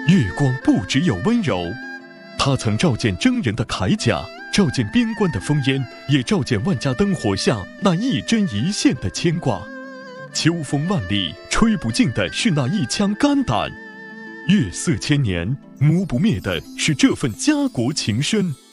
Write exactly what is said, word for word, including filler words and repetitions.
月光不只有温柔，它曾照见征人的铠甲，照见边关的烽烟，也照见万家灯火下那一针一线的牵挂。秋风万里，吹不尽的是那一腔肝胆；月色千年，磨不灭的是这份家国情深。